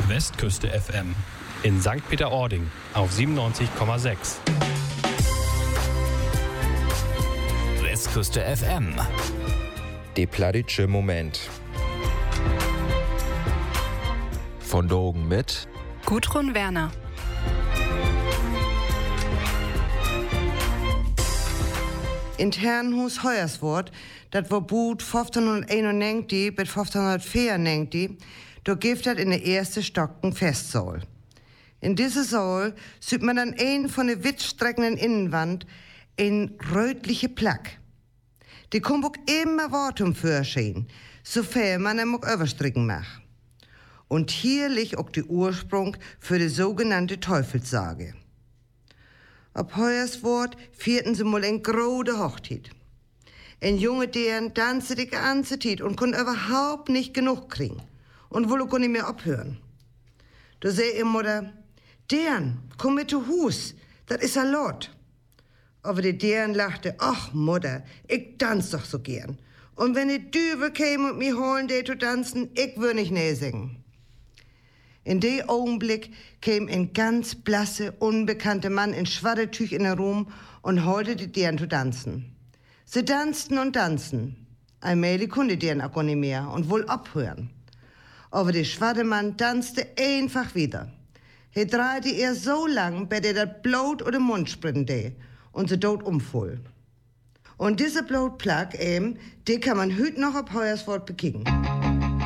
Westküste FM in St. Peter-Ording auf 97,6. Westküste FM. De plattitsche Moment. Von Dogen mit Gudrun Werner. In Herrenhus Hoyerswort, dat war Boot 1591 bis 1594, da gibt dat in der erste Stocken Festsaal. In diese Saal sieht man an ein von der wittstreckenden Innenwand ein rötliche Plack. Die kommt auch immer Wort Vorschein, sofern man ihn auch überstricken macht. Und hier liegt auch der Ursprung für die sogenannte Teufelssage. Ab Hoyerswort vierten sie mal eine große Hochzeit. Ein Junge, der tanzte die ganze Zeit und konnte überhaupt nicht genug kriegen und wollte auch nicht mehr abhören. Da sei ihr Mutter, Deren, komm mit zu Hus, das ist a Lot. Aber die Deren lachte, ach Mutter, ich tanz doch so gern. Und wenn die Düwe käme und mich holen, die zu tanzen, ich würde nicht nee singen. In dem Augenblick kam ein ganz blasse, unbekannter Mann in Schwaddertüch in den Raum und holte die Deren zu tanzen. Sie tanzten und tanzten. Allmählich konnte die Deren auch nicht mehr und wohl abhören. Aber der Schwaddermann tanzte einfach wieder. Er drehte ihr so lang, bis er das Blut oder den Mund sprinte und sie dort umfuhl. Und diese Blutplack die kann man heute noch auf Hoyerswort bekicken.